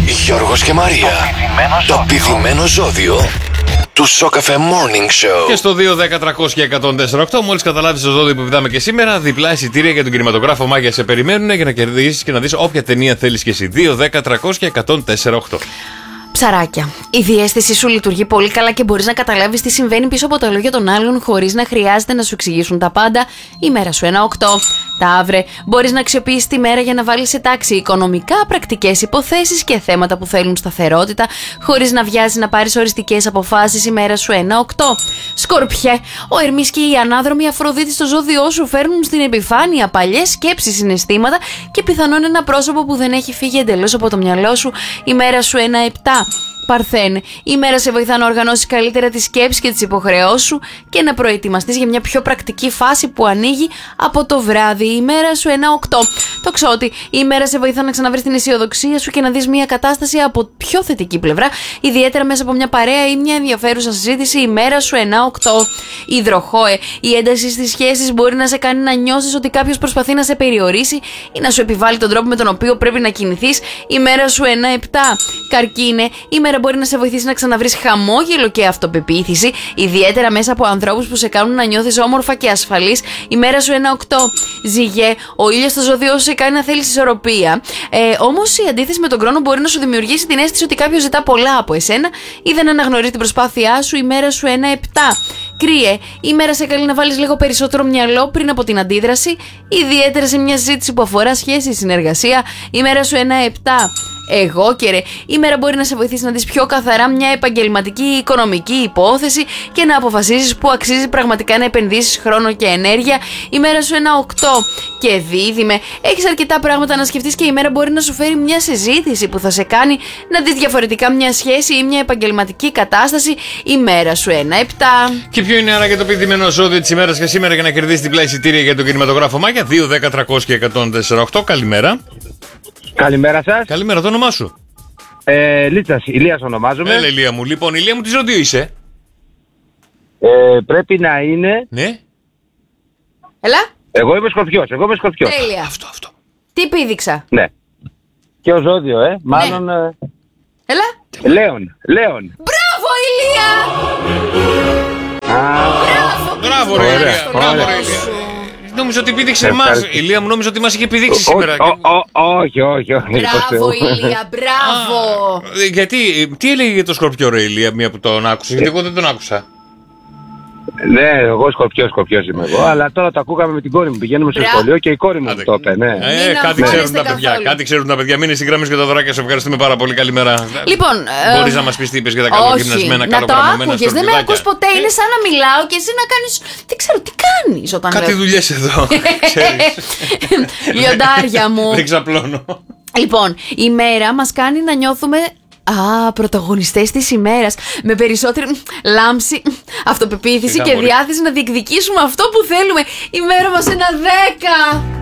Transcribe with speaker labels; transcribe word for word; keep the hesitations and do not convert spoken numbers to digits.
Speaker 1: Γιώργος και Μαρία. Το πηδημένο ζώδιο του Σοκαφέ Morning Show.
Speaker 2: Και στο δύο δέκα τριακόσια εκατόν τέσσερα οκτώ, μόλις καταλάβεις το ζώδιο που πηδάμε και σήμερα, διπλά εισιτήρια για τον κινηματογράφο Μάγια σε περιμένουν για να κερδίσεις και να δεις όποια ταινία θέλεις και εσύ. δύο δέκα τριακόσια εκατόν τέσσερα οκτώ.
Speaker 3: Ψαράκια. Η διαίσθηση σου λειτουργεί πολύ καλά και μπορείς να καταλάβεις τι συμβαίνει πίσω από τα λόγια των άλλων χωρίς να χρειάζεται να σου εξηγήσουν τα πάντα. Η μέρα σου ένα οκτώ. Ταύρε. Μπορείς να αξιοποιήσεις τη μέρα για να βάλεις σε τάξη οικονομικά, πρακτικές υποθέσεις και θέματα που θέλουν σταθερότητα, χωρίς να βιάζει να πάρεις οριστικές αποφάσεις. Η μέρα σου ένα οκτώ. Σκορπιέ. Ο Ερμής και η ανάδρομη Αφροδίτη στο ζώδιό σου φέρνουν στην επιφάνεια παλιές σκέψεις, συναισθήματα και πιθανόν ένα πρόσωπο που δεν έχει φύγει εντελώς από το μυαλό σου. Η μέρα σου ένα επτά. Παρθένε, η μέρα σε βοηθά να οργανώσεις καλύτερα τις σκέψεις και τις υποχρεώσεις σου και να προετοιμαστείς για μια πιο πρακτική φάση που ανοίγει από το βράδυ. Η μέρα σου ένα οκτώ. Τοξότη, η μέρα σε βοηθά να ξαναβρεις την αισιοδοξία σου και να δεις μια κατάσταση από πιο θετική πλευρά, ιδιαίτερα μέσα από μια παρέα ή μια ενδιαφέρουσα συζήτηση. Η μέρα σου ένα οκτώ. Υδροχόε, η ένταση στις σχέσεις μπορεί να σε κάνει να νιώσεις ότι κάποιος προσπαθεί να σε περιορίσει ή να σου επιβάλλει τον τρόπο με τον οποίο πρέπει να κινηθείς. Η μέρα σου ένα επτά. Καρκίνε, η μέρα μπορεί να σε βοηθήσει να ξαναβρεις χαμόγελο και αυτοπεποίθηση, ιδιαίτερα μέσα από ανθρώπους που σε κάνουν να νιώθεις όμορφα και ασφαλής. Η μέρα σου ένα οκτώ. Ζυγέ, ο ήλιος στο ζώδιό σου σε κάνει να θέλεις ισορροπία. Ε, όμως η αντίθεση με τον χρόνο μπορεί να σου δημιουργήσει την αίσθηση ότι κάποιος ζητά πολλά από εσένα ή δεν αναγνωρίζει την προσπάθειά σου. Η μέρα σου ένα επτά. Κρύε, η μέρα σε καλεί να βάλεις λίγο περισσότερο μυαλό πριν από την αντίδραση, ιδιαίτερα σε μια συζήτηση που αφορά σχέση ή συνεργασία. Η μέρα σου ένα επτά. Εγώ και ρε, η μέρα μπορεί να σε βοηθήσει να δεις πιο καθαρά μια επαγγελματική ή οικονομική υπόθεση και να αποφασίσεις που αξίζει πραγματικά να επενδύσεις χρόνο και ενέργεια. Η μέρα σου ένα οκτώ. Και δίδυμε, έχεις αρκετά πράγματα να σκεφτείς και η μέρα μπορεί να σου φέρει μια συζήτηση που θα σε κάνει να δεις διαφορετικά μια σχέση ή μια επαγγελματική κατάσταση. Η μέρα σου ένα επτά.
Speaker 2: Και ποιο είναι άρα και το πηδημένο ζώδιο της ημέρας και σήμερα για να κερδίσεις διπλά εισιτήρια για τον κινηματογράφο Μάγια? δύο δέκα τριακόσια εκατόν τέσσερα οκτώ. Καλημέρα.
Speaker 4: Καλημέρα σας.
Speaker 2: Καλημέρα, το όνομά σου?
Speaker 4: Ε, Λίτσας, Ηλίας ονομάζομαι.
Speaker 2: Έλα, Ηλία μου. Λοιπόν, Ηλία μου, τι ζώδιο είσαι?
Speaker 4: Ε, πρέπει να είναι...
Speaker 2: Ναι.
Speaker 3: Έλα.
Speaker 4: Εγώ είμαι Σκορπιός, εγώ είμαι Σκορπιός.
Speaker 3: Τέλεια.
Speaker 2: Αυτό, αυτό.
Speaker 3: Τι πήδηξα?
Speaker 4: Ναι. Και ο ζώδιο, ε. Μάλλον...
Speaker 3: Ναι.
Speaker 4: Ε,
Speaker 3: Έλα.
Speaker 4: Λέων, Λέων.
Speaker 3: Μπράβο, Ηλία!
Speaker 4: Α,
Speaker 3: Μπράβο,
Speaker 2: Μπράβο, ρε Ηλία. Μπράβο, ρε Ηλία. Νόμιζα ότι πήδηξε εμάς. Ηλία μου, νόμιζα ότι μας είχε πηδήξει σήμερα.
Speaker 4: Όχι, όχι, όχι.
Speaker 3: Μπράβο, Ηλία, μπράβο.
Speaker 2: Α, γιατί, τι έλεγε για το Σκορπιό, ρε Ηλία, μία που τον άκουσε? Γιατί εγώ δεν τον άκουσα.
Speaker 4: Ναι, εγώ Σκορπιός, Σκορπιός είμαι εγώ. Αλλά τώρα το ακούγαμε με την κόρη μου. Πηγαίνουμε στο
Speaker 3: Μπρα-
Speaker 4: σχολείο και η κόρη μου
Speaker 2: Άντε.
Speaker 4: το είπε, ναι.
Speaker 2: Ε,
Speaker 3: Μην
Speaker 2: κάτι
Speaker 3: αγχώνεστε
Speaker 2: ξέρουν τα παιδιά.
Speaker 3: καθόλου.
Speaker 2: Κάτι ξέρουν τα παιδιά. Μείνε στην γραμμή και τα δωράκια. Σε ευχαριστούμε πάρα πολύ. Καλημέρα.
Speaker 3: Λοιπόν, ε,
Speaker 2: Μπορείς να μας πεις τι είπες για τα
Speaker 3: όχι,
Speaker 2: καλογυμνασμένα,
Speaker 3: να το
Speaker 2: καλογραμμωμένα
Speaker 3: άκουγες, δεν με
Speaker 2: σκορπιδάκια?
Speaker 3: ακούς ποτέ, είναι σαν να μιλάω και εσύ να κάνεις, δεν ξέρω τι κάνεις όταν
Speaker 2: Κάτι
Speaker 3: λέω.
Speaker 2: δουλειές εδώ. Ξέρεις.
Speaker 3: Λιοντάρια μου.
Speaker 2: Δεν ξαπλώνω.
Speaker 3: Λοιπόν, η μέρα μας κάνει να νιώθουμε α, πρωταγωνιστές της ημέρας, με περισσότερη λάμψη, αυτοπεποίθηση
Speaker 2: Τι θα
Speaker 3: και
Speaker 2: μπορεί.
Speaker 3: διάθεση να διεκδικήσουμε αυτό που θέλουμε. Η μέρα μας ένα δέκα.